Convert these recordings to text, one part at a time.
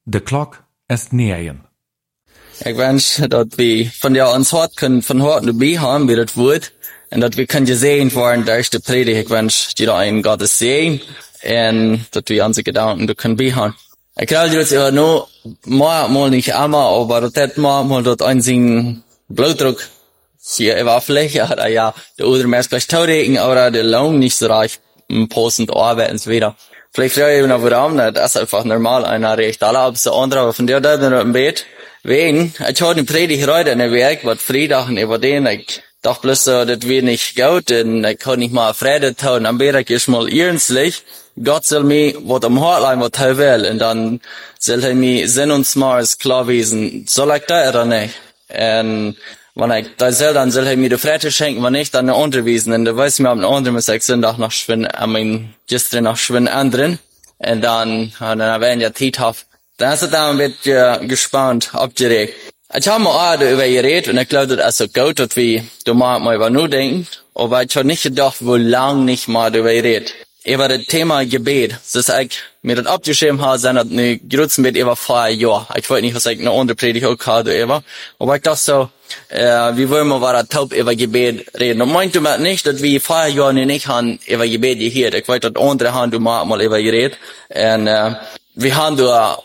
De klok est 9. Ik wens dat we van jou ons hart kunnen van harte erbij gaan bij het woord. En dat we kunnen zien voor een eerste predik. Ik wens dat je een Gottes zegen. En dat we onze gedanken kunnen bijgaan. Ik wil je het nu maar niet allemaal, maar dat maar dat een bloeddruk hier war vielleicht ja der oder mehr vielleicht taudigen oder der Lohn nicht so reich passend arbeiten und so weiter. Vielleicht frage ich noch warum, das ist einfach normal, einer recht alle ab so andere, aber von der da im Bett wegen ich hatte eine Predigt heute in der Werk was Freitag über den ich dachte bloß so das wird nicht gut denn ich kann nicht mal Freude tun am Berg ist mal ernstlich Gott soll mir was am Hartlein was er will und dann soll er mir Sinn und Smars klar wissen soll ich da oder nicht und wenn ich da soll, dann soll er mir die Freude schenken, wenn nicht, dann eine unterwiesen. Und da weiß ich mir, am anderen muss ich Sonntag noch schwimmen, gestern noch schwimmen anderen. Und dann werden ja Tiethoff. Dann ist er da ein bisschen gespannt, abgeregt. Ich habe mir auch darüber geredet und ich glaube, das ist so gut, dass wir da mal über nur denken. Aber ich habe nicht gedacht, wo lang nicht mal darüber geredet. Über das Thema Gebet. Das ist ich mir das abgeschrieben habe, sind das eine Grützenbet über 4 Jahre. Ich wollte nicht, was ich eine andere Predigt auch hatte, aber ich dachte so, wie wollen wir da taub über Gebet reden? Und meint du mir nicht, dass wir 4 Jahre nicht haben über Gebet gehört. Ich wollte, dass andere haben du mal über geredet. Und, wir haben da,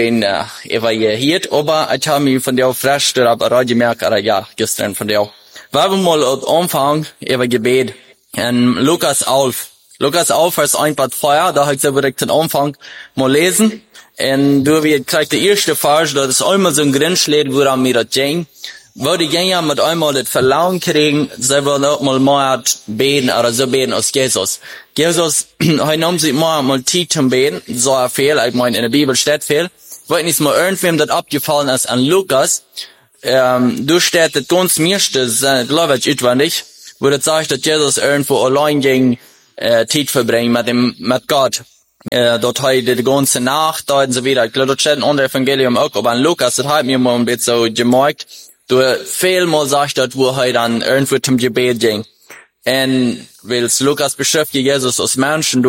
über gehört, aber ich habe mich von dir frisch darüber gemerkt, ja, gestern von dir. Wir haben mal am Anfang über Gebet in Lukas 11. Lukas 11, Vers 1 bis 4, da habe ich so direkt den Anfang mal lesen. Und du kriegst der erste Vers, das ist einmal so ein Grenzschläge, woran wir das gehen. Wo die Gänger mit einmal das Verlangen kriegen, sie wollen auch mal beten oder so beten als Jesus. Jesus, heute nahm sich mal Zeit zum Beten, so viel, ich meine, in der Bibel steht viel. Ich weiß nicht mal irgendwem das abgefallen ist an Lukas. Du steht das ganz meiste, glaube ich, utwendig, wo das sagt, dass Jesus irgendwo allein ging, Zeit verbringen mit Gott. Dort heute die ganze Nacht, da und so wieder. Ich glaube, das steht in unserem Evangelium auch, aber an Lukas, das hat mir mal ein bisschen so gemerkt. Du vielmal sagst, dass wir heute dann irgendwo zum Gebet gehen. Und, weil Lukas beschreibt Jesus als Menschen,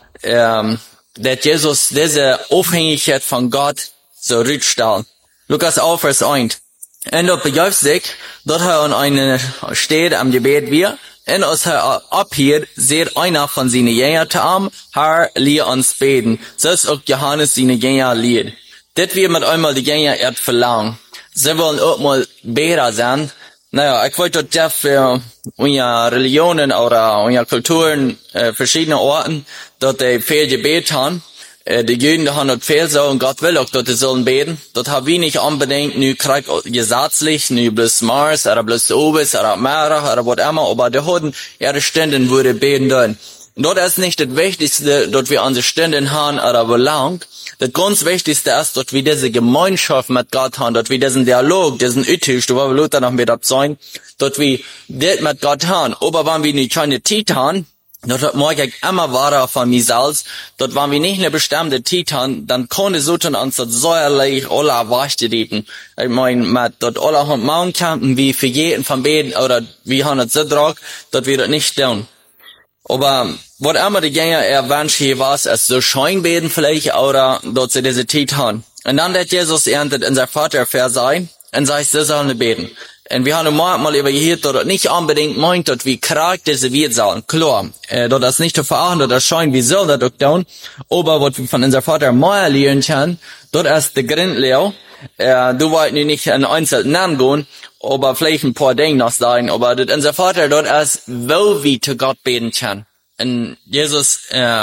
dass Jesus diese Abhängigkeit von Gott so rückstellt. Lukas 11, Vers 1. Und dort begreift sich, dort er an einer steht am Gebet wir, und als er abhielt, seht einer von seinen Jüngern am, Herr, lehr uns beten. So ist auch Johannes seine Jünger lehrt. Das wird mit einmal die Jünger verlangen. Sie wollen auch mal Beter sein. Naja, ich wollte das für unsere Religionen oder unsere Kulturen, verschiedene Orten, dort die viel Gebet haben. Die Juden haben dort viel so und Gott will auch, dass die sollen beten. Dort haben wir nicht unbedingt nur gesetzlich, nur bloß Mars oder bloß Obis oder Mara oder was immer, aber die haben ihre Stunden, wo die beten sollen. Und dort ist nicht das Wichtigste, dass wir unsere Stunden haben oder wo lang. Das ganz Wichtigste ist, dass wir diese Gemeinschaft mit Gott haben, dass wir diesen Dialog, diesen Ütisch, du war Luther noch mit sein, dass wir das mit Gott haben. Aber wenn wir nicht keine Zeit haben, das mag ich immer wahr von mir selbst, dass wenn wir nicht eine bestimmte Zeit haben, dann kann es so uns das säuerlich alle wahrscheinlich. Ich meine, mit dort alle haben machen können, wie für jeden von beiden, oder wir haben es so drauf, dass wir das nicht tun. Aber, was immer die Gänger erwähnt hier was, es so Scheinbeten vielleicht, oder, dort sie diese Zeit haben. Und dann hat Jesus erntet in sein Vater sein, und sagt, sie sollen beten. Und wir haben mal übergehört, dass das nicht unbedingt meint, dass wir krank diese wird sollen. Klar, dass das nicht zu verachten, dass das scheint, wir sollen das auch tun. Aber, was wir von unser Vater mal lernen können, das ist der Grindlehrer. Du wolltest nicht in einzelnen Namen gehen, aber vielleicht ein paar Dinge noch sagen, aber das unser Vater dort ist, wo wir zu Gott beten können. Und Jesus,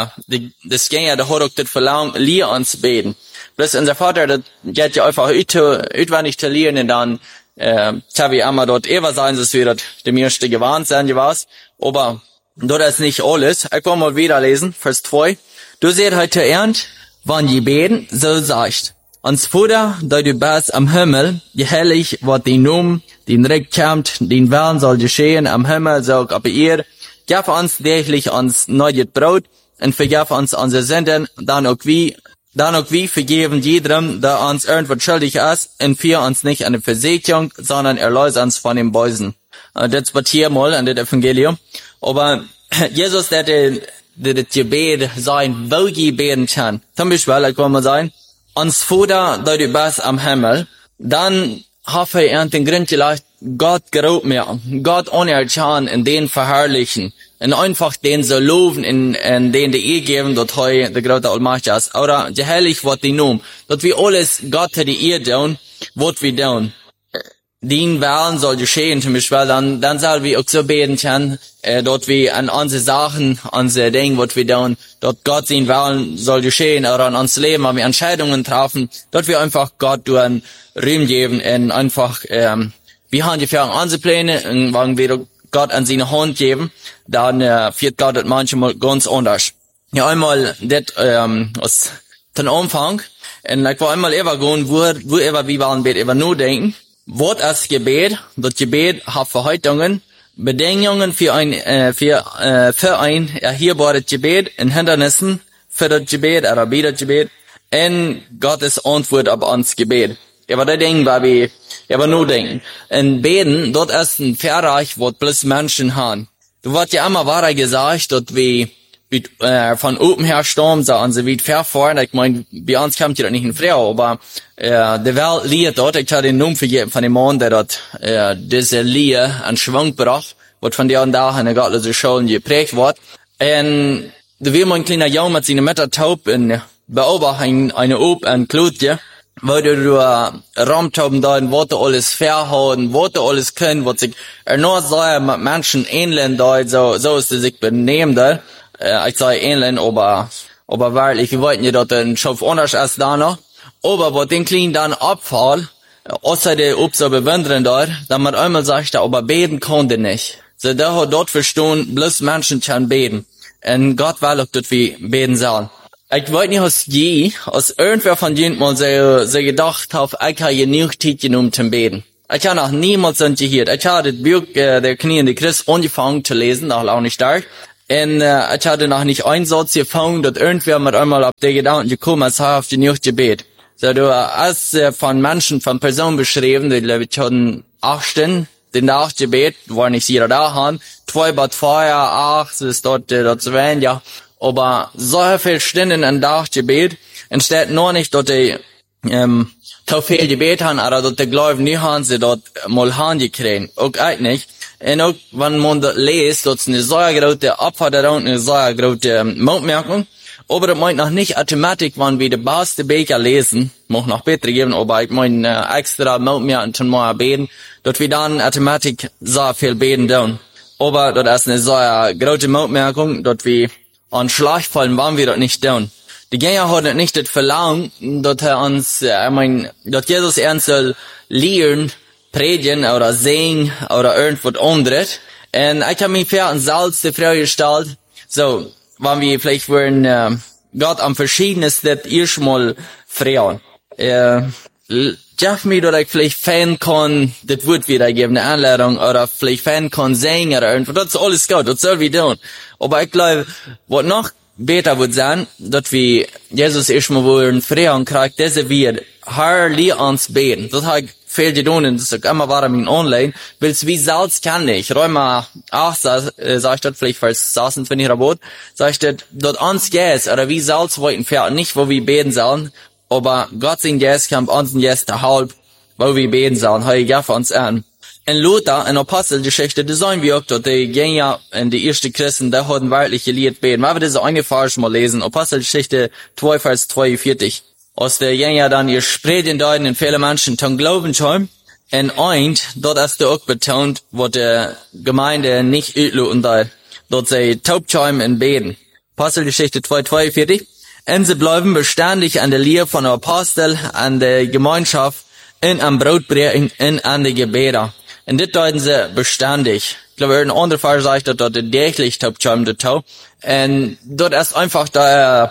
das Gänger, der hat auch das Verlangen, lehr uns beten. Bloß unser Vater, das geht ja einfach utwendig zu lernen, und dann, habe ich einmal dort sein, dass wir dort die meiste gewarnt sein, die war's. Aber, dort ist nicht alles. Ich will mal wieder lesen, Vers 2. Du seht heute ernt, wann je beten, so sagst. Ans Vater, da du bist am Himmel, geheiligt wird dein Name, dein Recht kommt, dein Willen soll geschehen am Himmel, so auch auf ihr. Gib uns täglich uns neues Brot, und vergib uns unsere Sünden, dann auch wir vergeben jedem, der uns irgendwas schuldig ist, und führ uns nicht an die Versuchung, sondern erlöse uns von dem Bösen. Das wird hier mal an das Evangelium. Aber Jesus, der das Gebet sein, wo je beten kann. Zum Beispiel, ich will mal sagen, Ans Vater, da du bist am Himmel, dann hoffe ich an den Grund vielleicht, Gott geraubt mir, Gott unerkannt in den verherrlichen, und einfach den so loben, in den die geben, dort heu der große Allmacht ist, oder die heilig wird die nun, dort wir alles Gott die ihr tun, wird wir tun. Den Wahlen soll geschehen, zum Beispiel, dann soll wir auch so beten können, dort wir an unsere Sachen, unsere Dinge, was wir tun, dort Gott den Wahlen soll geschehen, oder an uns Leben, wenn wir Entscheidungen treffen, dort wir einfach Gott durch einen Ruhm geben, und einfach, wir haben die für unsere Pläne, und wenn wir Gott an seine Hand geben, dann, wird Gott das manchmal ganz anders. Ja, einmal, das, aus dem Anfang, und ich war einmal gehen, wo wir waren, über nur denken, Wort als Gebet, das Gebet hat Verhaltungen, Bedingungen für ein erheberbares Gebet, und Hindernissen für das Gebet, oder bei das Gebet, und Gottes Antwort auf uns Gebet. Aber das Ding, weil wir, aber nur denken. Und beten, dort ist ein Verreich, wo bloß Menschen haben. Du wird ja immer weiter gesagt, dass wir, von oben her Sturm, so und so weit verfahren. Ich meine, bei uns kommt ja nicht in Frage, aber, die Welt liegt dort. Ich habe den Namen vergeben von dem Mann, der dort, diese Lied an Schwung bracht, was von der und da in der gottlosen Schulen geprägt wird. Und, da will mein kleiner Junge mit seiner Mutter taub in Beobachtung eine Ob und Klutje, weil du Raumtauben da in Worte alles verhauen, Worte alles können, was sich nur sagen mit Menschen ähneln da, so ist es sich benehmen da. Ich sage ähnlich, aber wirklich, wir wollten ja dort ein Schopf anders als da noch. Aber wo den Kleinen dann abfall, außer der so bewundern dort, dann mit einmal sagt er, aber beten konnte nicht. So, da hat dort verstehen, bloß Menschen können beten. Und Gott will auch, dass wir beten sollen. Ich weiß nicht, als irgendwer von denen mal so gedacht hat, ich habe genug Zeit genommen zum Beten. Ich habe noch niemals so gehört. Ich habe das Buch, der kniende Christ, angefangen zu lesen, auch nicht stark. Und ich hatte noch nicht einen Satz gefangen, dass irgendwer mit einmal auf den Gedanken gekommen ist, auf die Nacht Gebet. So, du hast von Menschen, von Personen beschrieben, die hatten 18, den Nachtgebet, war nicht jeder da haben, 2 Bad Feuer, 8, ist dort zu wählen, ja. Aber so viel Stunden in Nachtgebet, entsteht nur nicht, dass die, so viel Gebet haben, oder dass die Gläubigen nicht haben, sie dort mal Hand kriegen. Auch eigentlich. Und auch, wenn man das liest, das ist eine sehr große Abforderung, eine sehr große Mundmerkung. Aber das meint noch nicht Mathematik, wenn wir die beste Bücher lesen, muss noch besser geben, aber ich meine extra Mundmerkung zum mal beten, dass wir dann Mathematik sehr viel beten tun. Aber das ist eine sehr große Mundmerkung, dass wir an Schlag fallen, wenn wir das nicht tun. Die Gänger haben nicht das Verlangen, dass uns, dass Jesus ernst soll lehren, predigen oder singen oder irgendwas anderes. Und ich habe mich für ein Salz die Frage gestellt, so, wenn wir vielleicht wollen, Gott am verschiedensten erstmal fragen. Jeff mir, dass ich vielleicht fan kann, das wird wieder geben, eine Anleitung, oder vielleicht fan kann singen oder irgendwas, das ist alles gut, das soll wir tun. Aber ich glaube, was noch besser wird sein, dass wir Jesus erstmal wollen fragen, kriegt diese wird, Herr, lehr uns beten. Das habe ich viel getan, und das ist immer war in online, weil es wie Salz kann nicht. Römer 8, sag ich das vielleicht, Vers 26 Rabot, sag ich das, dort uns Gas, oder wie Salz wollten fährt, nicht wo wir beten sollen, aber Gott sein Gas kann uns Gas der halb, wo wir beten sollen, heu ja für uns an. In Luther, in Apostelgeschichte, da sagen wir auch, dass die Gänger in die ersten Christen, da hatten wirklich gelehrt beten. Mal wir das ungefähr schon mal lesen, Apostelgeschichte 2, Vers 42. Als der Gänger dann ihr Sprechen deuten und viele Menschen zum Glauben kommen, und eint, dort hast du auch betont, wo die Gemeinde nicht übeln da, dort sie taub kommen und beten. Apostelgeschichte 2, 42. Und sie bleiben beständig an der Lehre von der Apostel, an der Gemeinschaft, und am Brotbrechen, und an der Gebete. Und das deuten sie beständig. Ich glaube, ein anderer Fall sagt, dass dort täglich taub kommen, der taub. Und dort ist einfach da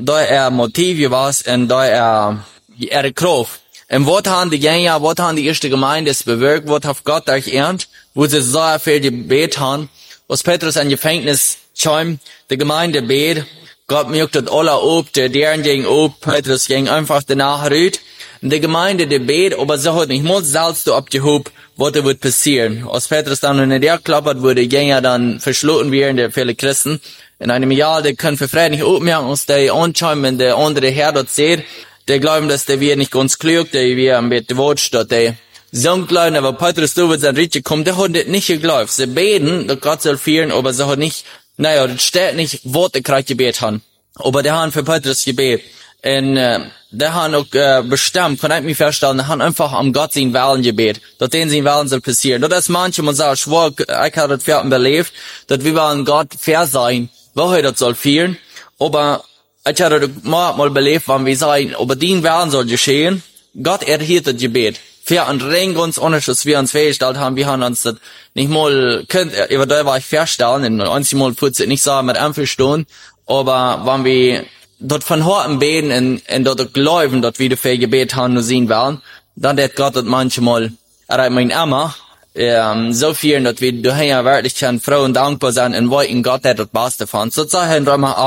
Motiv was, und da Kraft. Und was haben die Gänger, was haben die erste Gemeinde bewirkt, was hat Gott euch ernt, wo sie so viel gebet haben, was Petrus an Gefängnis kam, die Gemeinde bet, Gott mögt das alle ob, deren ging ob, Petrus ging einfach danach rüht, und die Gemeinde, die bet, aber sie hat nicht mal Salz du abgehoben, was da wird passieren. Als Petrus dann in der klappert, wo die Gänger dann verschlossen werden, der viele Christen, in einem Jahr, die können für frei nicht aufmerken, als die anschauen, wenn der andere Herr dort sieht, die glauben, dass der wir nicht ganz klug, der wir am Bett watcht, dass der so glauben, aber Petrus, du wird sein Ritchie kommen, der hat das nicht geglaubt. Sie beten, dass Gott soll führen, aber sie hat nicht, naja, das steht nicht, wo der gerade gebet haben. Aber der haben für Petrus gebet. Und, der haben auch, bestimmt, kann ich mich feststellen, der haben einfach am Gott sein Willen gebet, dass den sein Willen soll passieren. Und das manchmal sagt, ich habe das Pferd belebt, dass wir wollen Gott fair sein, wo er das soll führen. Aber, ich habe das mal belebt, wenn wir sagen, aber den Willen soll geschehen, Gott erhielt das Gebet. Für und rein ganz anders, was wir uns festgestellt haben, wir haben uns das nicht mal, über da war ich feststellen, in einzig Mal putze nicht sagen mit einverstehen, aber wenn wir dort von Horten beten und dort glauben, dort wieder für Gebet haben nur sehen werden, dann hat Gott das manchmal, mein Emma, so viel, dass wir daher wirklich können froh und dankbar sein und wollten Gott hat das Beste von. So sagen in Römer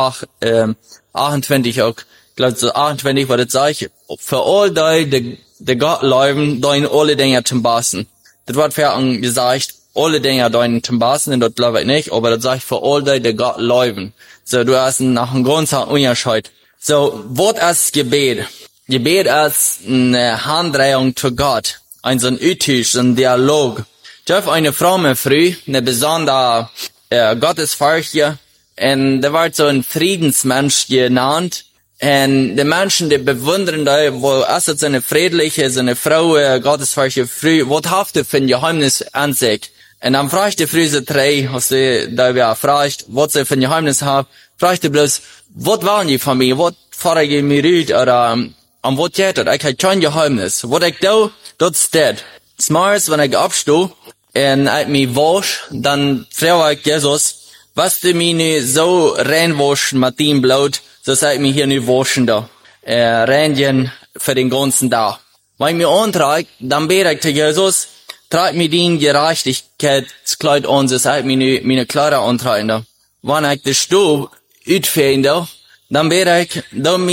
28 auch, ich glaube so 28, was das sagt, für all die Gott leuben, dein alle Dinge zum Besten. Das wird für gesagt, alle Dinge dein zum Besten, und das glaube ich nicht, aber das sagt für all die Gott leuben. So, du hast nach einem großen Unterschied. So, was ist Gebet? Gebet ist eine Handdrehung zu Gott. So ein Ethisch, ein Dialog. Ich habe eine fromme Früh, eine besondere Gottesfurcht, und da wird so ein Friedensmensch genannt. Und die Menschen, die bewundern da, wo es so eine friedliche, so eine Frau, Gottesfurcht Früh, was haft für ein Geheimnis an sich? Und dann fragt die Früh so drei, was sie da wieder fragt, was sie für ein Geheimnis haben, fragt die bloß, was wollen die von mir, was fahre ich mir rüt, oder, was geht das? Ich habe kein Geheimnis. Was ich da, das steht. Smars, wenn ich abstehe, und ich mich wasch, dann frage ich Jesus, was du mir nicht so reinwaschen mit dem Blut, so sei ich mir hier nicht waschen da. Reinigen für den ganzen Tag. Wenn ich mir antreibe, dann bete ich zu Jesus, trag mir den Gerechtigkeitskleid an, so sei ich mir nicht meine Kleider antreiben da. Wenn ich die Stube utfehlen da, dann bete ich, da